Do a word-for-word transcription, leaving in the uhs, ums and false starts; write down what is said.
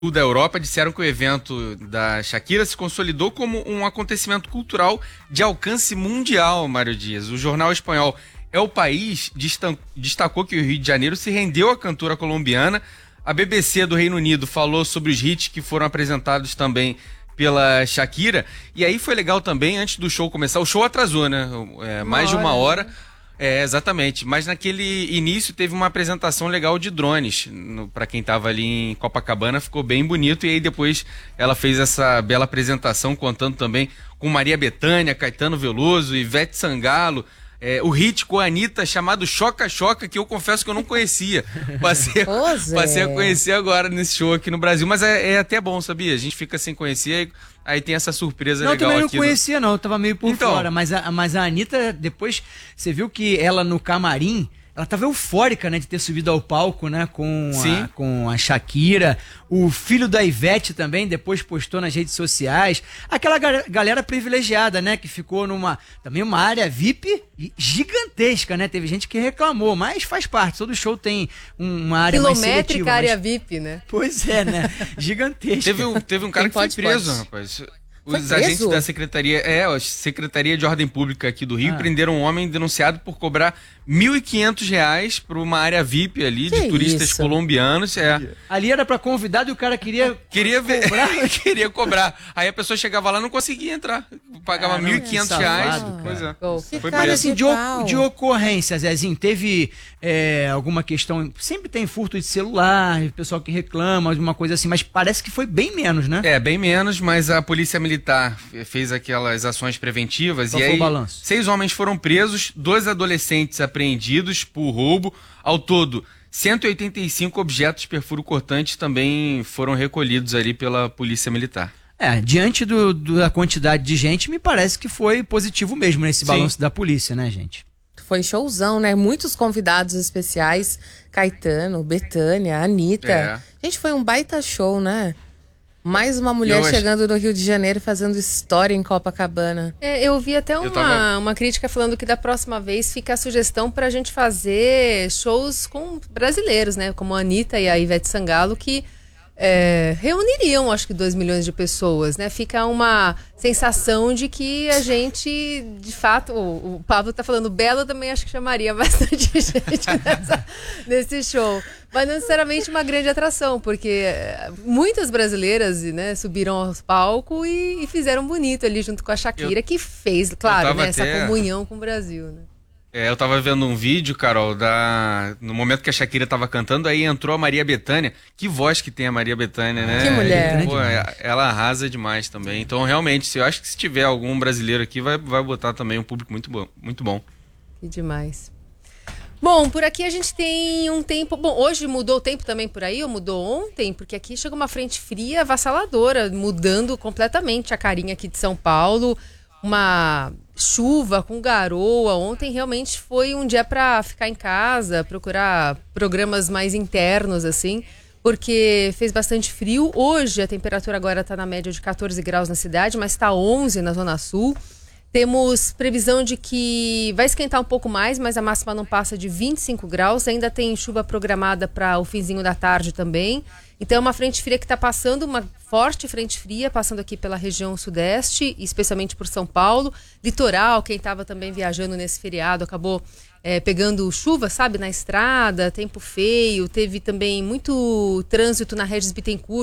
da Europa disseram que o evento da Shakira se consolidou como um acontecimento cultural de alcance mundial, Mário Dias. O jornal espanhol El País destacou que o Rio de Janeiro se rendeu à cantora colombiana. A B B C do Reino Unido falou sobre os hits que foram apresentados também pela Shakira. E aí foi legal também, antes do show começar, o show atrasou, né? É, mais de uma hora. É, exatamente. Mas naquele início teve uma apresentação legal de drones. Para quem estava ali em Copacabana, ficou bem bonito. E aí depois ela fez essa bela apresentação, contando também com Maria Bethânia, Caetano Veloso, Ivete Sangalo. É, o hit com a Anitta chamado Choca Choca, que eu confesso que eu não conhecia. Passei, passei a conhecer agora nesse show aqui no Brasil. Mas é, é até bom, sabia? A gente fica sem conhecer, aí tem essa surpresa não, legal aqui. Não, eu também não conhecia no... não, eu tava meio por então, fora. Mas a, mas a Anitta, depois, você viu que ela no camarim... Ela estava eufórica, né, de ter subido ao palco, né, com a, com a Shakira. O filho da Ivete também depois postou nas redes sociais. Aquela ga galera privilegiada, né, que ficou numa também uma área V I P gigantesca, né? Teve gente que reclamou, mas faz parte. Todo show tem uma área mais seletiva. Quilométrica área mas... V I P, né? Pois é, né? Gigantesca. Teve um, teve um cara Quem que foi pode, preso, pode. rapaz. Foi Os preso? agentes da Secretaria, é, a Secretaria de Ordem Pública aqui do Rio Ah. prenderam um homem denunciado por cobrar mil e quinhentos reais por uma área V I P ali Que de turistas isso? colombianos. É. Ali era pra convidado e o cara queria... Queria ver, queria cobrar. Aí a pessoa chegava lá e não conseguia entrar. Pagava Ah, não, mil e quinhentos reais. safado, cara. Pois é. Gol. Foi Cara, preso. Assim, de, Legal. o- de ocorrência, Zezinho, teve é, alguma questão... Sempre tem furto de celular, pessoal que reclama, alguma coisa assim, mas parece que foi bem menos, né? É, bem menos, mas a Polícia Militar fez aquelas ações preventivas. Qual e foi aí o balanço? seis homens foram presos, dois adolescentes apreendidos por roubo. Ao todo, cento e oitenta e cinco objetos perfuro-cortantes também foram recolhidos ali pela Polícia Militar. É, diante do, do- da quantidade de gente, me parece que foi positivo mesmo nesse Sim. balanço da polícia, né, gente? Foi showzão, né? Muitos convidados especiais. Caetano, Bethânia, Anitta. É. Gente, foi um baita show, né? Mais uma mulher Eu acho- chegando no Rio de Janeiro fazendo história em Copacabana. É, eu vi até uma, tava- uma crítica falando que da próxima vez fica a sugestão pra gente fazer shows com brasileiros, né? Como a Anitta e a Ivete Sangalo, que é, reuniriam, acho que, dois milhões de pessoas, né? Fica uma sensação de que a gente, de fato, o, o Pablo tá falando belo, também acho que chamaria bastante gente nessa, nesse show. Mas não necessariamente uma grande atração, porque é, muitas brasileiras, né, subiram ao palco e, e fizeram bonito ali junto com a Shakira, Eu- que fez, claro, tava né, essa até- comunhão com o Brasil, né? É, eu tava vendo um vídeo, Carol, da... no momento que a Shakira tava cantando, aí entrou a Maria Bethânia. Que voz que tem a Maria Bethânia, né? Que mulher. Pô, é- ela arrasa demais também. Então, realmente, se- eu acho que se tiver algum brasileiro aqui, vai, vai botar também um público muito bom. Muito bom. Que demais. Bom, por aqui a gente tem um tempo... Bom, hoje mudou o tempo também por aí, ou mudou ontem? Porque aqui chega uma frente fria avassaladora, mudando completamente a carinha aqui de São Paulo. Uma chuva com garoa. Ontem realmente foi um dia para ficar em casa, procurar programas mais internos, assim, porque fez bastante frio. Hoje a temperatura agora está na média de quatorze graus na cidade, mas está onze na Zona Sul. Temos previsão de que vai esquentar um pouco mais, mas a máxima não passa de vinte e cinco graus. Ainda tem chuva programada para o finzinho da tarde também. Então é uma frente fria que está passando, uma forte frente fria, passando aqui pela região sudeste, especialmente por São Paulo. Litoral, quem estava também viajando nesse feriado, acabou é, pegando chuva, sabe, na estrada, tempo feio. Teve também muito trânsito na Regis Bittencourt,